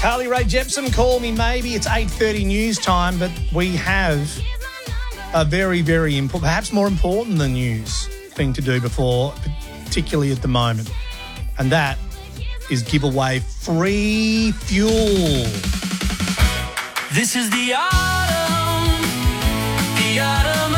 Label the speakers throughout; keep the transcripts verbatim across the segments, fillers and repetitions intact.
Speaker 1: Carly Rae Jepsen, Call Me Maybe. It's eight thirty news time, but we have a very, very important, perhaps more important than news thing to do before, particularly at the moment. And that is give away free fuel.
Speaker 2: This is the autumn, the autumn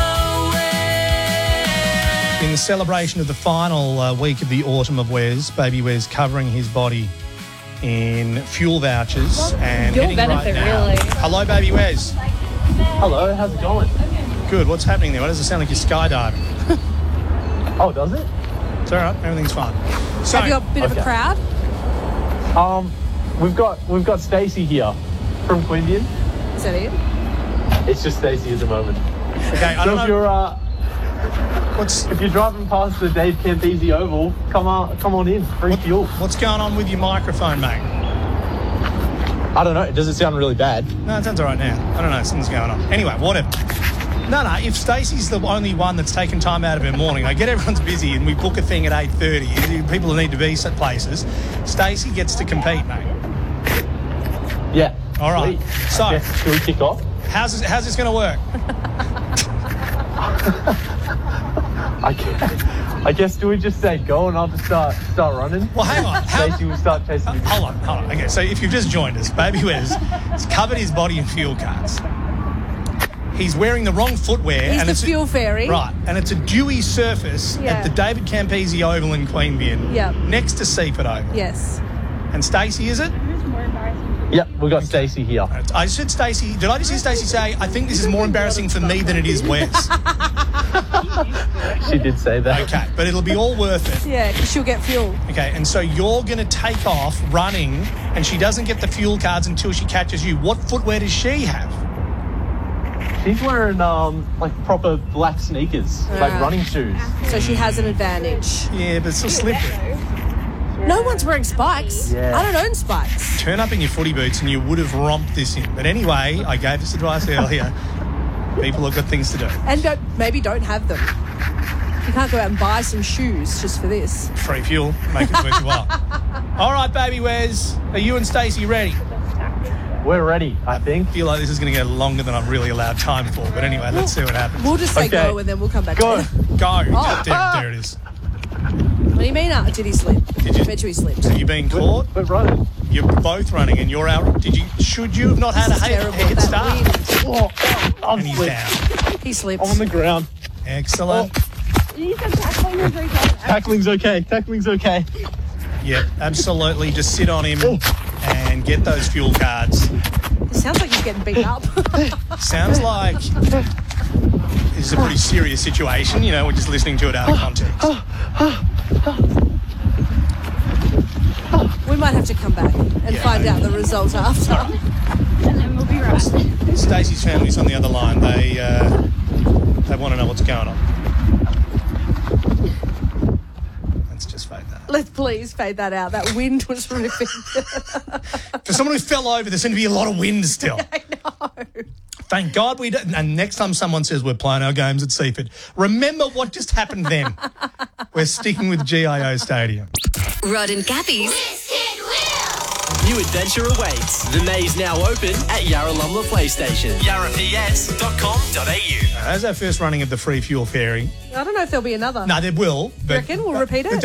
Speaker 2: away.
Speaker 1: In the celebration of the final uh, week of the autumn of Wes, Baby Wes covering his body in fuel vouchers well, and
Speaker 3: you'll
Speaker 1: heading
Speaker 3: benefit,
Speaker 1: right now.
Speaker 3: really.
Speaker 1: Hello, Baby Wes.
Speaker 4: Hello, how's it going?
Speaker 1: Good. What's happening there? Why does it sound like you're skydiving?
Speaker 4: Oh, does it?
Speaker 1: It's all right. Everything's fine. So,
Speaker 5: have you got a bit
Speaker 4: okay.
Speaker 5: of a crowd?
Speaker 4: Um, we've got we've got Stacey here from Queanbeyan.
Speaker 5: Is that it?
Speaker 4: It's just Stacey at the moment.
Speaker 1: Okay, I
Speaker 4: so
Speaker 1: don't
Speaker 4: if
Speaker 1: know.
Speaker 4: you're uh,
Speaker 1: What's
Speaker 4: if you're driving past the Dave Campese Oval, come on, come on in, free
Speaker 1: what,
Speaker 4: fuel.
Speaker 1: What's going on with your microphone, mate?
Speaker 4: I don't know. Does it sound really bad?
Speaker 1: No, it sounds all right now. I don't know. Something's going on. Anyway, whatever. No, no, if Stacey's the only one that's taken time out of her morning, I get everyone's busy and we book a thing at eight thirty. People need to be at places. Stacey gets to compete, mate.
Speaker 4: Yeah.
Speaker 1: All right.
Speaker 4: Sweet.
Speaker 1: So,
Speaker 4: yeah, should we kick off?
Speaker 1: how's this, how's this going to work?
Speaker 4: I guess, I guess, do we just say go and I'll just start start running?
Speaker 1: Well, hang on. How,
Speaker 4: Stacey will start chasing me.
Speaker 1: hold on, hold on. Okay, so if you've just joined us, Baby Wes has covered his body in fuel cards. He's wearing the wrong footwear.
Speaker 5: He's
Speaker 1: and
Speaker 5: the
Speaker 1: it's
Speaker 5: fuel fairy.
Speaker 1: Right, and it's a dewy surface
Speaker 5: Yeah.
Speaker 1: at the David Campese Oval in Queanbeyan,
Speaker 5: Yeah.
Speaker 1: next to Seaford Oval.
Speaker 5: Yes.
Speaker 1: And Stacey, is it?
Speaker 4: Yep, we got Stacey here.
Speaker 1: I said Stacey. Did I just hear Stacey say, I think this is more embarrassing for me than it is Wes?
Speaker 4: She did say that.
Speaker 1: Okay, but it'll be all worth it.
Speaker 5: Yeah, because she'll get fuel.
Speaker 1: Okay, and so you're going to take off running, and she doesn't get the fuel cards until she catches you. What footwear does she have?
Speaker 4: She's wearing um like proper black sneakers, like
Speaker 5: Ah.
Speaker 4: running shoes.
Speaker 5: So she has an advantage.
Speaker 1: Yeah, but it's still slippery.
Speaker 5: No one's wearing spikes.
Speaker 4: Yeah.
Speaker 5: I don't own spikes.
Speaker 1: Turn up in your footy boots and you would have romped this in. But anyway, I gave this advice earlier. People have got things to do.
Speaker 5: And don't, maybe don't have them. You can't go out and buy some shoes just for this.
Speaker 1: Free fuel, make it worth your while. All right, Baby Wes, are you and Stacey ready?
Speaker 4: We're ready, I think.
Speaker 1: I feel like this is going to go longer than I've really allowed time for. But anyway, let's see what happens.
Speaker 5: We'll just say
Speaker 4: Okay.
Speaker 5: go and then we'll come back
Speaker 4: Go.
Speaker 5: to it.
Speaker 1: Go.
Speaker 5: Oh.
Speaker 1: There, there it is.
Speaker 5: What do you mean? Uh, did he slip?
Speaker 1: Did you-
Speaker 5: Bet you he slipped.
Speaker 1: Are you being caught?
Speaker 4: We're running.
Speaker 1: You're both running and you're out. Did you? Should you have not had a
Speaker 5: This is
Speaker 1: head,
Speaker 5: terrible.
Speaker 1: head
Speaker 5: That
Speaker 1: start?
Speaker 5: wind.
Speaker 4: Oh, I'm
Speaker 1: And he's
Speaker 4: slipped.
Speaker 1: down.
Speaker 5: He slipped.
Speaker 4: I'm on the ground.
Speaker 1: Excellent.
Speaker 4: Tackling's okay. Tackling's okay.
Speaker 1: Yep, absolutely. Just sit on him
Speaker 4: Oh.
Speaker 1: and get those fuel cards.
Speaker 5: It sounds like he's getting beaten up.
Speaker 1: Sounds like this is a pretty serious situation. You know, we're just listening to it out of context.
Speaker 5: We might have to come back and
Speaker 1: Yeah.
Speaker 5: find out the result after.
Speaker 3: And then we'll be right.
Speaker 1: Stacey's family's on the other line. They uh, they want to know what's going on. Let's just fade that.
Speaker 5: Let's please fade that out. That wind was horrific.
Speaker 1: For someone who fell over, there's going to be a lot of wind still.
Speaker 5: I know.
Speaker 1: Thank God we don't. And next time someone says we're playing our games at Seaford, remember what just happened then. We're sticking with G I O Stadium.
Speaker 6: Rod and Gabby's
Speaker 2: New adventure awaits. The maze now open at Yarralumla PlayStation. yarra p s dot com dot a u.
Speaker 1: As our first running of the free fuel ferry.
Speaker 5: I don't know if there'll be another.
Speaker 1: No, there will.
Speaker 5: You
Speaker 1: But
Speaker 5: reckon we'll repeat it?